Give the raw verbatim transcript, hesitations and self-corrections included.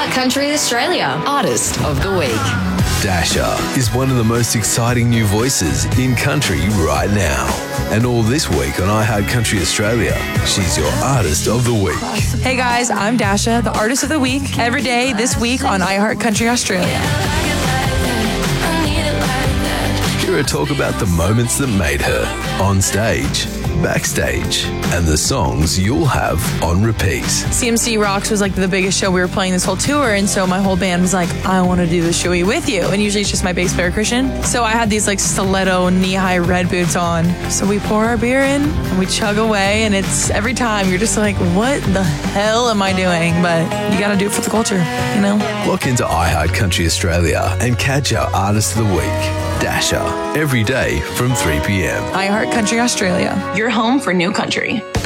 iHeart Country Australia Artist of the Week. Dasha is one of the most exciting new voices in country right now. And all this week on iHeart Country Australia, she's your Artist of the Week. Hey guys, I'm Dasha, the Artist of the Week, every day this week on iHeart Country Australia. Hear her talk about the moments that made her on stage, backstage, and the songs you'll have on repeat. C M C Rocks was like the biggest show we were playing this whole tour, and so my whole band was like, I want to do the showy with you. And usually it's just my bass player Christian. So I had these like stiletto knee-high red boots on. So we pour our beer in and we chug away, and it's every time you're just like, what the hell am I doing? But you got to do it for the culture, you know? Look into iHeart Country Australia and catch our Artist of the Week, Dasha, every day from three p.m. iHeart Country Australia, your home for new country.